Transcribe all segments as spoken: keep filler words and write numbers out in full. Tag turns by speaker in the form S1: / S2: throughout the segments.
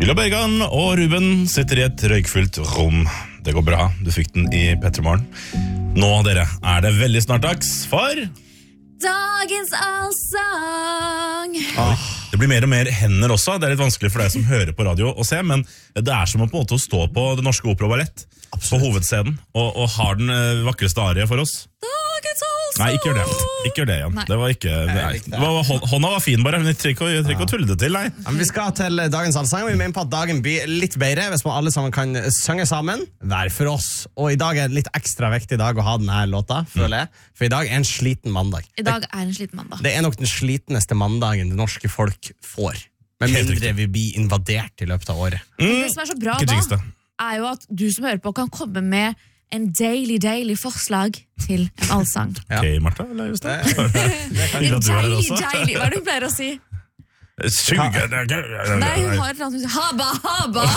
S1: Ylva Bergan og Ruben sitter i et røykfullt rom. Det går bra, du fikk den i Petremorgen. Nå, dere, er det veldig snart dags for...
S2: Dagens allsang.
S1: Ah, det blir mer og mer hender også. Det er litt vanskelig for deg som hører på radio å se, men det er som å på en måte stå på Det Norske Opera og Ballett på hovedscenen og, og har den vakreste arie for oss.
S2: Dagens allsang.
S1: Nei, ikke gjør det. Ikke gjør det igjen.
S2: Nei.
S1: Det var ikke... Nei. Det var, hånda var fin bare, men jeg trenger ikke, ikke å tulle det til, nei.
S3: Ja, men vi skal til dagens allsang, og vi mener på at dagen blir litt bedre hvis man alle sammen kan synge sammen. Vær for oss. Og i dag er det litt ekstra viktig dag å ha denne låta, føler jeg. For i dag er en sliten mandag.
S2: I dag er en sliten mandag.
S3: Det er nok den sliteneste mandagen det norske folk får. Med
S1: Helt
S3: mindre
S1: riktig.
S3: vi blir invadert i løpet av året.
S2: Det som er så bra
S1: Ikke
S2: da,
S1: jinx det.
S2: er jo at du som hører på kan komme med en deilig, deilig forslag til en allsang.
S3: Ja.
S1: Ok, Martha, eller just det?
S2: En
S1: Hyggelig at du er her
S2: deilig,
S1: også.
S2: deilig, hva er det du pleier å si?
S1: Syng!
S2: Nei, hun har et eller annet som sier Haba, haba.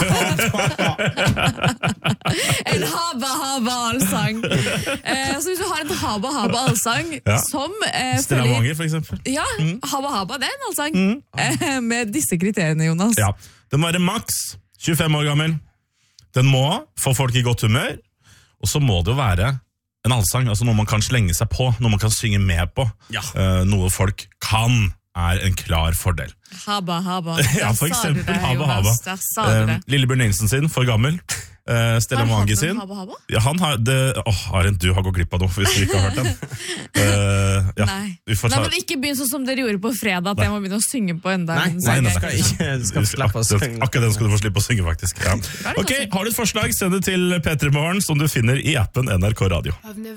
S2: En haba, haba allsang. eh, Så hvis du har en haba, haba allsang
S1: Ja.
S2: som eh,
S1: Stella
S2: følger-
S1: Manger, for eksempel.
S2: Ja, haba, haba, det er en allsang. eh, Med disse kriteriene, Jonas.
S1: Ja, den må være maks tjuefem år gammel. Den må få folk i godt humør. Og så må det jo være en allsang, altså noe man kan slenge seg på, noe man kan synge med på.
S3: Ja.
S1: Eh, noe folk kan er en klar fordel.
S2: Haba, haba.
S1: Ja, for
S2: Der sa du
S1: eksempel
S2: det,
S1: Haba Haba.
S2: Jonas. Der sa du det.
S1: Eh, Lillebjørn Nilsen sin, for gammel. Eh, Stella
S2: Har han
S1: Manger
S2: hatt
S1: sin.
S2: en Haba, haba?
S1: Ja, han har det, åh, Arent, du har gått glipp av noe hvis du ikke har hørt den. Eh, ja,
S2: Nei.
S1: vi får
S2: Nei,
S1: ta...
S2: men ikke begynn sånn som dere gjorde på fredag, at jeg må begynne å synge på enda
S3: Nei,
S2: en
S3: nei,
S2: sang.
S3: nei, skal ikke, du skal slippe å synge.
S1: Akkurat den skal du få slippe å synge, faktisk. Ja.
S2: det
S1: Ok,
S2: sånn.
S1: har du et forslag, send det til P tre Morgen, som du finner i appen N R K Radio.
S4: I've never